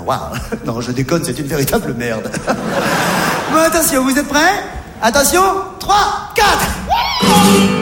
waouh. Non, je déconne, c'est une véritable merde. Bon, attention, vous êtes prêts? Attention, 3, 4.